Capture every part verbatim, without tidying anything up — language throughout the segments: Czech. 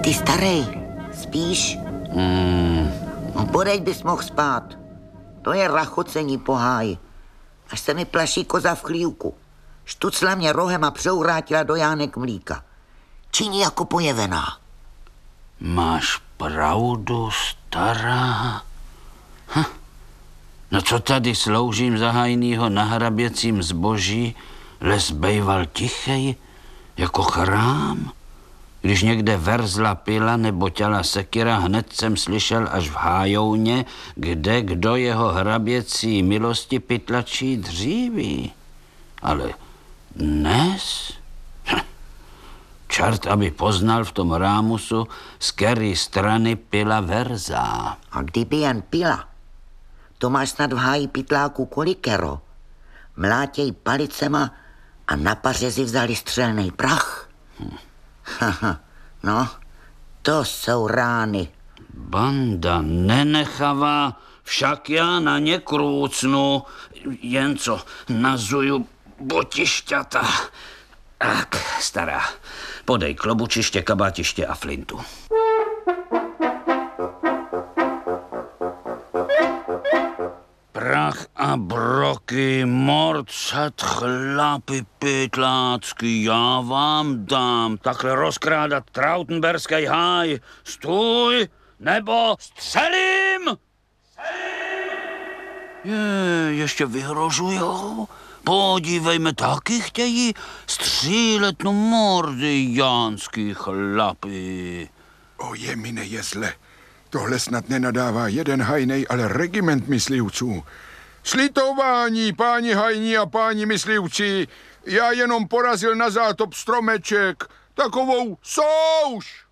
Ty starej, spíš? Hmm. No podeď bys mohl spát. To je rachocení po háji. Až se mi plaší koza v chlívku. Štucla mě rohem a přeurátila do jánek mlíka. Činí jako pojevená. Máš pravdu, stará. Hm. No co tady sloužím za hajnýho na hraběcím zboží, les bejval tichej, jako chrám. Když někde verzla pila nebo ťala sekira, hned jsem slyšel až v hájouně, kde kdo jeho hraběcí milosti pytlačí dříví. Ale dnes? Čert, aby poznal v tom rámusu, z který strany pila verza. A kdyby jen pila, to máš snad v háji pytláku kolikero. Mlátěj palicema a na pařezi vzali střelnej prach. Hm. No, to jsou rány. Banda nenechavá, však já na ně krůcnu, jen co nazuju botišťata. Tak, stará, podej klobučiště, kabátiště a flintu. Prach a broky, morcet, chlapi pytlácky, já vám dám takhle rozkrádat trautenberský háj. Stůj, nebo střelím! Je, ještě vyhrožujou? Podívejme, taky chtějí střílet no mordy jánský chlapy. O jemine jezle, tohle snad nenadává jeden hajnej, ale regiment myslivců. Slitování, páni hajní a páni myslivci, já jenom porazil na zátop stromeček, takovou souš.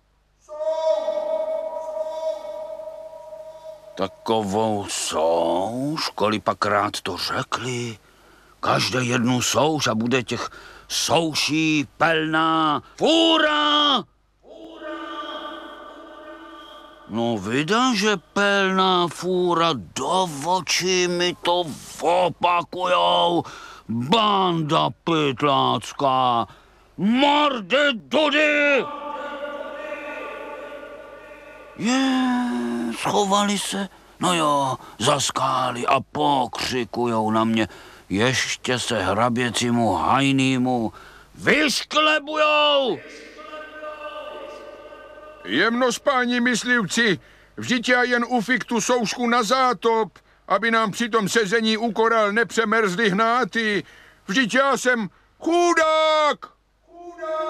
Takovou souš, kolipakrát to řekli. Každé jednu souš a bude těch souší plná fůra. No vida, že plná fůra, do očí mi to opakujou. Banda pytlácká, mordy dudy. Je, schovali se, no jo, zaskáli a pokřikujou na mě. Ještě se hraběcímu hajnýmu vyšklebujou. Jemnos, páni myslivci, vždyť já jen ufik tu soušku na zátop, aby nám při tom sezení u koral nepřemerzly hnáty. Vždyť já jsem chudák.